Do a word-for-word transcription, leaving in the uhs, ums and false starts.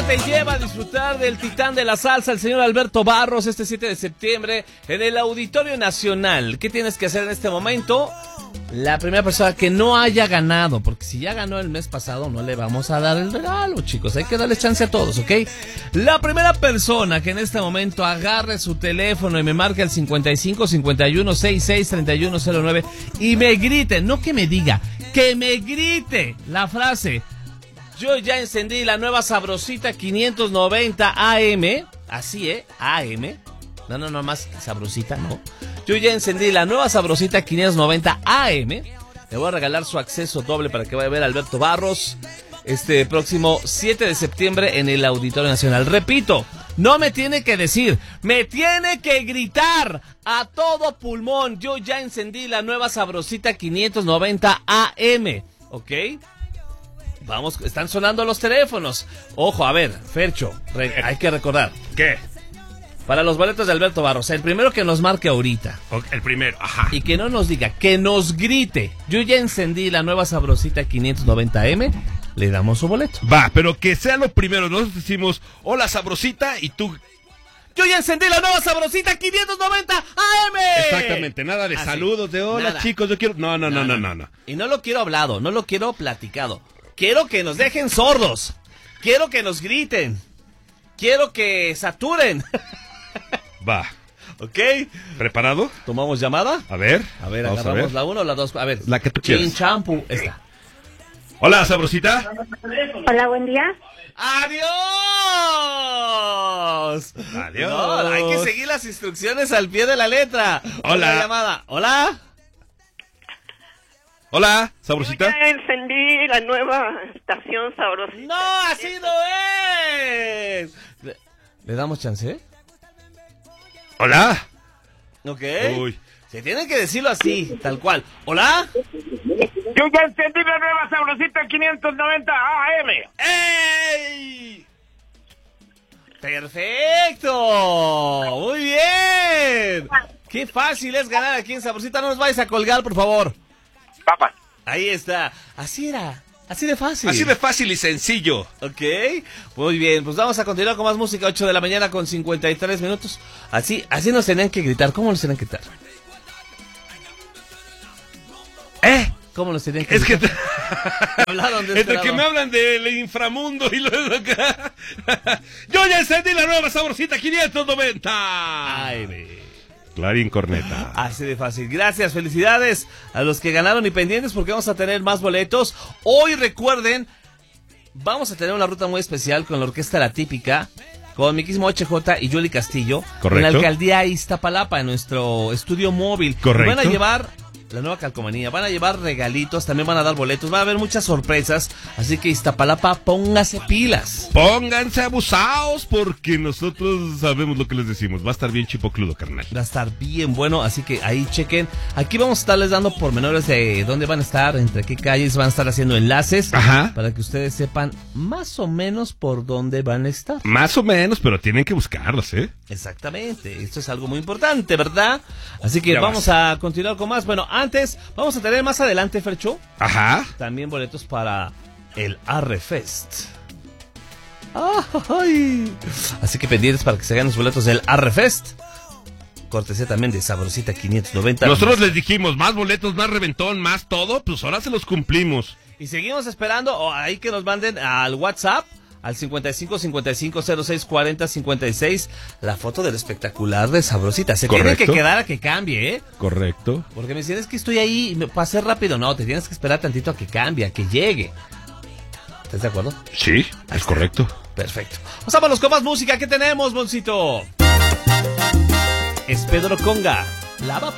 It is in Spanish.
te lleva a disfrutar del titán de la salsa, el señor Alberto Barros, este siete de septiembre en el Auditorio Nacional. ¿Qué tienes que hacer en este momento? La primera persona que no haya ganado, porque si ya ganó el mes pasado no le vamos a dar el regalo, chicos, hay que darle chance a todos, ¿ok? La primera persona que en este momento agarre su teléfono y me marque al cincuenta y cinco, cincuenta y uno, sesenta y seis, treinta y uno cero nueve y me grite, no que me diga, que me grite la frase: yo ya encendí la nueva Sabrosita quinientos noventa A M, así, ¿eh? A M, no, no, no, más Sabrosita, no. Yo ya encendí la nueva Sabrosita quinientos noventa A M. Le voy a regalar su acceso doble para que vaya a ver a Alberto Barros este próximo siete de septiembre en el Auditorio Nacional. Repito, no me tiene que decir, me tiene que gritar a todo pulmón: yo ya encendí la nueva Sabrosita quinientos noventa A M, ¿ok? Vamos, están sonando los teléfonos. Ojo, a ver, Fercho, re, hay que recordar. ¿Qué? Para los boletos de Alberto Barros, el primero que nos marque ahorita. El primero, ajá. Y que no nos diga, que nos grite: yo ya encendí la nueva Sabrosita quinientos noventa M, le damos su boleto. Va, pero que sea lo primero. Nosotros decimos, hola Sabrosita, y tú... yo ya encendí la nueva Sabrosita quinientos noventa A M. Exactamente, nada de Así, saludos, de hola nada. chicos, yo quiero... No, no, no, no, no, no. Y no lo quiero hablado, no lo quiero platicado. Quiero que nos dejen sordos. Quiero que nos griten. Quiero que saturen. Va. ¿Ok? ¿Preparado? ¿Tomamos llamada? A ver. A ver, vamos agarramos a ver. la uno o la dos. A ver. La que tú quieras. Chin champú. Esta. Hola, Sabrosita. Hola, buen día. ¡Adiós! Adiós. No, hay que seguir las instrucciones al pie de la letra. Hola. Otra llamada. Hola. Hola, Sabrosita. Yo ya encendí la nueva estación Sabrosita. No, así no es. ¿Le, ¿le damos chance? Hola. Ok. Uy. Se tiene que decirlo así, tal cual. ¿Hola? Yo ya encendí la nueva Sabrosita quinientos noventa A M. ¡Ey! ¡Perfecto! ¡Muy bien! ¡Qué fácil es ganar aquí en Sabrosita! No nos vayas a colgar, por favor. Papá. Ahí está. Así era. Así de fácil. Así de fácil y sencillo. Ok. Muy bien. Pues vamos a continuar con más música. ocho de la mañana con cincuenta y tres minutos. Así, así nos tenían que gritar. ¿Cómo nos tenían que gritar? ¿Eh? ¿Cómo nos tenían que Es gritar? que... Hablaron de este Entre lado. que me hablan del inframundo y luego acá. Yo ya encendí la nueva Sabrosita quinientos noventa. Ay, ve. Clarín Corneta. Así de fácil. Gracias, felicidades a los que ganaron y pendientes porque vamos a tener más boletos. Hoy recuerden, vamos a tener una ruta muy especial con la Orquesta La Típica, con Miquismo H J y Yoli Castillo. Correcto. En la Alcaldía Iztapalapa, en nuestro estudio móvil. Correcto. Y van a llevar la nueva calcomanía, van a llevar regalitos, también van a dar boletos, va a haber muchas sorpresas. Así que Iztapalapa, póngase pilas. Pónganse abusados porque nosotros sabemos lo que les decimos. Va a estar bien chipocludo, carnal. Va a estar bien bueno, así que ahí chequen. Aquí vamos a estarles dando pormenores de dónde van a estar, entre qué calles van a estar haciendo enlaces. Ajá. Para que ustedes sepan más o menos por dónde van a estar. Más o menos, pero tienen que buscarlos, ¿eh? Exactamente, esto es algo muy importante, ¿verdad? Así que Ya vamos vas. a continuar con más. Bueno, antes, vamos a tener más adelante, Fercho, Ajá. también boletos para el Arrefest. ¡Ay! Así que pendientes para que se ganen los boletos del Arrefest. Cortesía también de Sabrosita quinientos noventa. Nosotros les dijimos, más boletos, más reventón, más todo, pues ahora se los cumplimos. Y seguimos esperando, o ahí que nos manden al WhatsApp, al cincuenta y cinco, cincuenta y cinco, cero seis, cuarenta, cincuenta y seis, la foto del espectacular de Sabrosita. Se Correcto. tiene que quedar a que cambie, ¿eh? Correcto. Porque me dicen, es que estoy ahí y me pasé rápido. No, te tienes que esperar tantito a que cambie, a que llegue. ¿Estás de acuerdo? Sí, es correcto. Perfecto. Vámonos con más música. ¿Qué tenemos, Bolsito? Es Pedro Conga. Lava